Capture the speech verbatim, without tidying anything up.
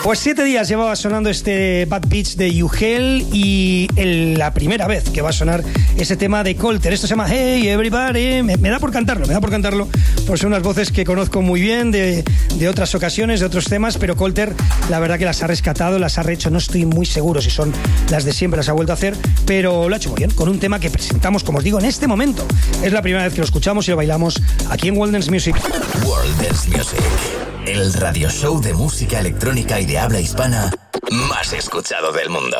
Pues siete días llevaba sonando este Bad Beach de Yugel y el, la primera vez que va a sonar ese tema de Colter. Esto se llama Hey Everybody. Me, me da por cantarlo, me da por cantarlo, por ser unas voces que conozco muy bien de, de otras ocasiones, de otros temas, pero Colter, la verdad que las ha rescatado, las ha rehecho. No estoy muy seguro si son las de siempre, las ha vuelto a hacer, pero lo ha hecho muy bien, con un tema que presentamos, como os digo, en este momento. Es la primera vez que lo escuchamos y lo bailamos aquí en World Dance Music. World Dance Music, el radio show de música electrónica y de habla hispana más escuchado del mundo.